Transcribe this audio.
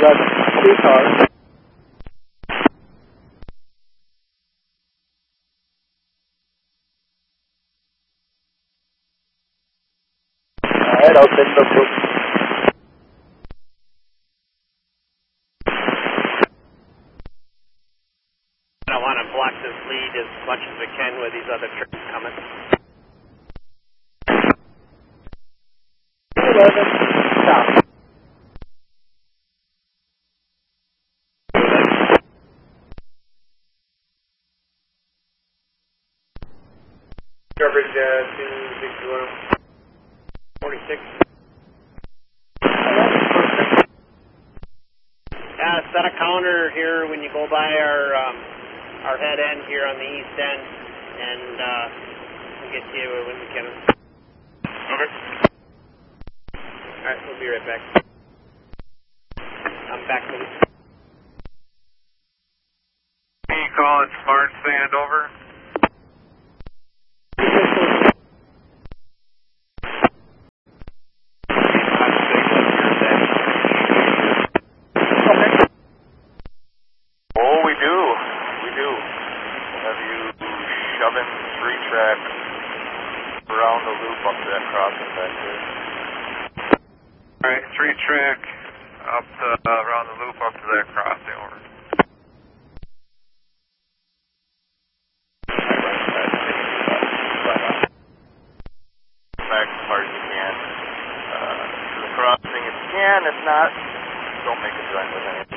got 2 cars. Alright, I'll send the book. I want to block this lead as much as we can with these other trips coming. 11, stop. Coverage 261. 46. Set a counter here when you go by our head end here on the east end, and we'll get to you when we can. Okay. Alright, we'll be right back. I'm back with you. Can you call it Smart Sand over? Oh, we do. We'll have you shoving 3-track around the loop up to that crossing back there. Alright, 3-track up to, around the loop up to that crossing over. Back as hard as you can. To the crossing if you can, if not, don't make a joint with anything.